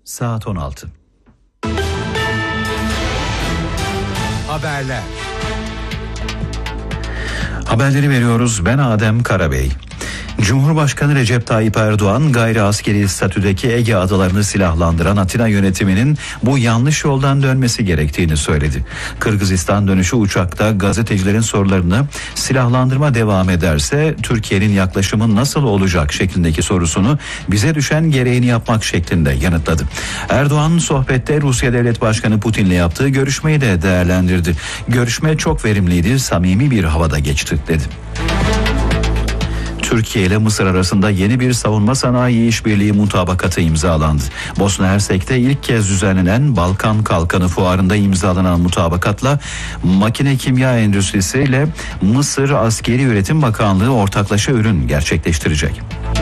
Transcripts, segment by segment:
Saat 16. Haberler. Haberleri veriyoruz. Ben Adem Karabey. Cumhurbaşkanı Recep Tayyip Erdoğan gayri askeri statüdeki Ege adalarını silahlandıran Atina yönetiminin bu yanlış yoldan dönmesi gerektiğini söyledi. Kırgızistan dönüşü uçakta gazetecilerin sorularını silahlandırma devam ederse Türkiye'nin yaklaşımı nasıl olacak şeklindeki sorusunu bize düşen gereğini yapmak şeklinde yanıtladı. Erdoğan sohbette Rusya Devlet Başkanı Putin'le yaptığı görüşmeyi de değerlendirdi. Görüşme çok verimliydi, samimi bir havada geçti dedi. Türkiye ile Mısır arasında yeni bir savunma sanayi işbirliği mutabakatı imzalandı. Bosna Hersek'te ilk kez düzenlenen Balkan Kalkanı Fuarı'nda imzalanan mutabakatla makine kimya endüstrisi ile Mısır Askeri Üretim Bakanlığı ortaklaşa ürün gerçekleştirecek.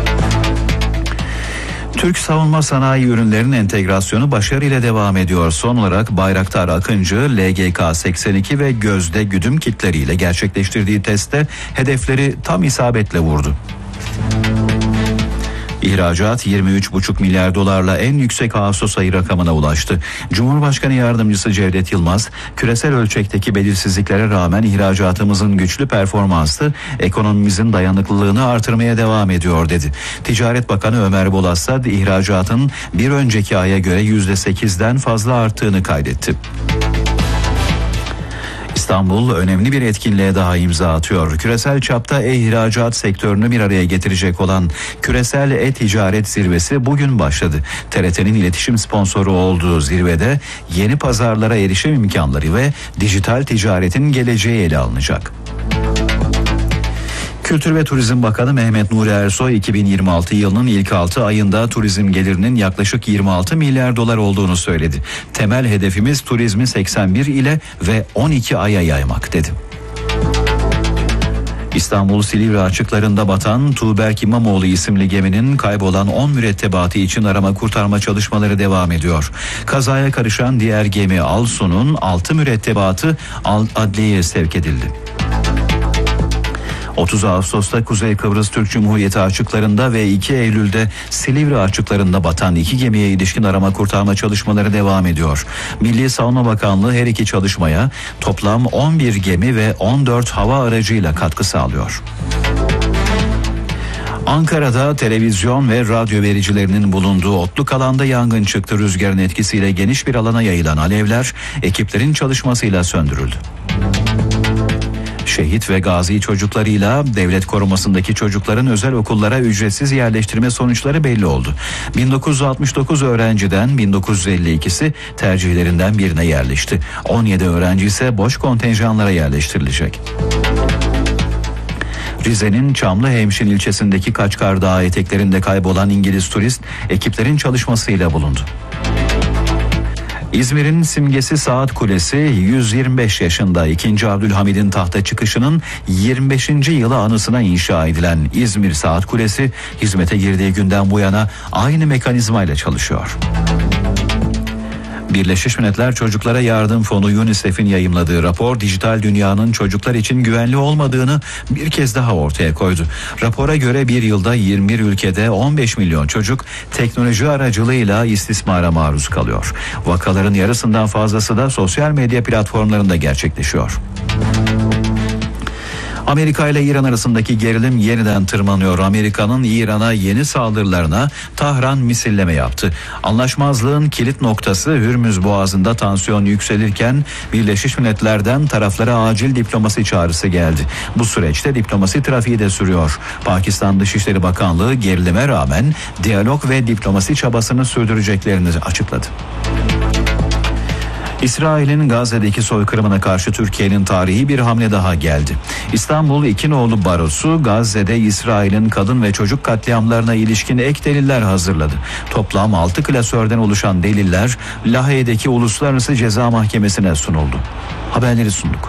Türk savunma sanayi ürünlerinin entegrasyonu başarıyla devam ediyor. Son olarak Bayraktar Akıncı, LGK-82 ve Gözde güdüm kitleriyle gerçekleştirdiği testte hedefleri tam isabetle vurdu. İhracat 23,5 milyar dolarla en yüksek Ağustos ayı rakamına ulaştı. Cumhurbaşkanı Yardımcısı Cevdet Yılmaz, küresel ölçekteki belirsizliklere rağmen ihracatımızın güçlü performansı ekonomimizin dayanıklılığını artırmaya devam ediyor dedi. Ticaret Bakanı Ömer Bolas da ihracatın bir önceki aya göre %8'den fazla arttığını kaydetti. İstanbul önemli bir etkinliğe daha imza atıyor. Küresel çapta ihracat sektörünü bir araya getirecek olan Küresel E-Ticaret Zirvesi bugün başladı. TRT'nin iletişim sponsoru olduğu zirvede yeni pazarlara erişim imkanları ve dijital ticaretin geleceği ele alınacak. Kültür ve Turizm Bakanı Mehmet Nuri Ersoy 2026 yılının ilk 6 ayında turizm gelirinin yaklaşık 26 milyar dolar olduğunu söyledi. Temel hedefimiz turizmi 81 ile ve 12 aya yaymak dedi. İstanbul Silivri açıklarında batan Tuğberk İmamoğlu isimli geminin kaybolan 10 mürettebatı için arama kurtarma çalışmaları devam ediyor. Kazaya karışan diğer gemi Alsu'nun 6 mürettebatı adliyeye sevk edildi. 30 Ağustos'ta Kuzey Kıbrıs Türk Cumhuriyeti açıklarında ve 2 Eylül'de Silivri açıklarında batan 2 gemiye ilişkin arama kurtarma çalışmaları devam ediyor. Milli Savunma Bakanlığı her iki çalışmaya toplam 11 gemi ve 14 hava aracıyla katkı sağlıyor. Ankara'da televizyon ve radyo vericilerinin bulunduğu otluk alanda yangın çıktı. Rüzgarın etkisiyle geniş bir alana yayılan alevler ekiplerin çalışmasıyla söndürüldü. Şehit ve gazi çocuklarıyla devlet korumasındaki çocukların özel okullara ücretsiz yerleştirme sonuçları belli oldu. 1969 öğrenciden 1952'si tercihlerinden birine yerleşti. 17 öğrenci ise boş kontenjanlara yerleştirilecek. Rize'nin Çamlıhemşin ilçesindeki Kaçkar Dağı eteklerinde kaybolan İngiliz turist ekiplerin çalışmasıyla bulundu. İzmir'in simgesi Saat Kulesi 125 yaşında 2. Abdülhamid'in tahta çıkışının 25. yılı anısına inşa edilen İzmir Saat Kulesi hizmete girdiği günden bu yana aynı mekanizmayla çalışıyor. Birleşmiş Milletler Çocuklara Yardım Fonu UNICEF'in yayımladığı rapor dijital dünyanın çocuklar için güvenli olmadığını bir kez daha ortaya koydu. Rapora göre bir yılda 21 ülkede 15 milyon çocuk teknoloji aracılığıyla istismara maruz kalıyor. Vakaların yarısından fazlası da sosyal medya platformlarında gerçekleşiyor. Amerika ile İran arasındaki gerilim yeniden tırmanıyor. Amerika'nın İran'a yeni saldırılarına Tahran misilleme yaptı. Anlaşmazlığın kilit noktası Hürmüz Boğazı'nda tansiyon yükselirken Birleşmiş Milletler'den taraflara acil diplomasi çağrısı geldi. Bu süreçte diplomasi trafiği de sürüyor. Pakistan Dışişleri Bakanlığı gerilime rağmen diyalog ve diplomasi çabasını sürdüreceklerini açıkladı. İsrail'in Gazze'deki soykırımına karşı Türkiye'nin tarihi bir hamle daha geldi. İstanbul İkinoğlu Barosu Gazze'de İsrail'in kadın ve çocuk katliamlarına ilişkin ek deliller hazırladı. Toplam 6 klasörden oluşan deliller Lahey'deki Uluslararası Ceza Mahkemesi'ne sunuldu. Haberleri sunduk.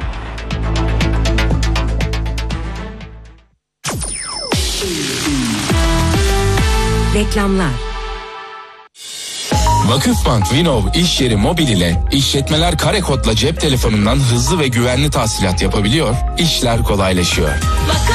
Reklamlar. Vakıfbank Vinov iş yeri mobil ile işletmeler kare kodla cep telefonundan hızlı ve güvenli tahsilat yapabiliyor, işler kolaylaşıyor.